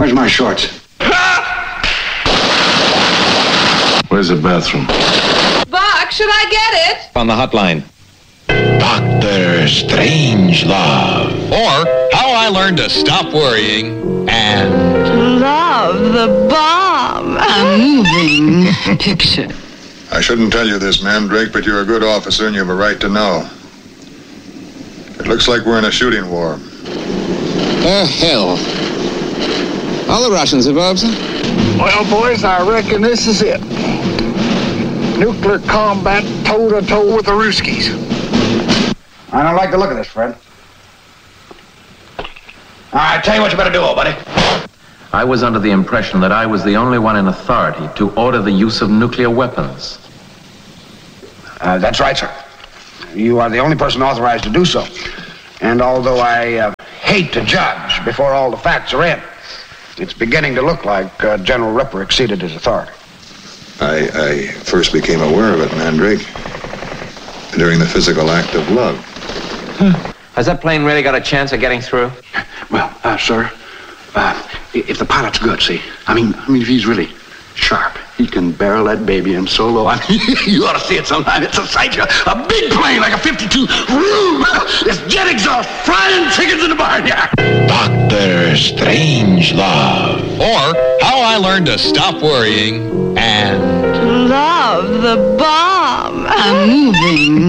Where's my shorts? Where's the bathroom? Buck, should I get it? On the hotline. Dr. Strangelove. Or How I Learned to Stop Worrying and Love the bomb. A moving picture. I shouldn't tell you this, Mandrake, but you're a good officer and you have a right to know. It looks like we're in a shooting war. Hell. All the Russians involved, sir? Well, boys, I reckon this is it. Nuclear combat toe-to-toe with the Ruskies. I don't like the look of this, Fred. All right, tell you what you better do, old buddy. I was under the impression that I was the only one in authority to order the use of nuclear weapons. That's right, sir. You are the only person authorized to do so. And although I hate to judge before all the facts are in, it's beginning to look like General Ripper exceeded his authority. I first became aware of it, Mandrake, during the physical act of love. Has that plane really got a chance of getting through? Well, sir, if the pilot's good, see, I mean, if he's really sharp, he can barrel that baby in so low. I mean, you ought to see it sometime. It's a sight. A big plane like a 52. This jet exhaust frying chickens in the barnyard. Dr. Strangelove. Or How I Learned to Stop Worrying and Love the bomb. A moving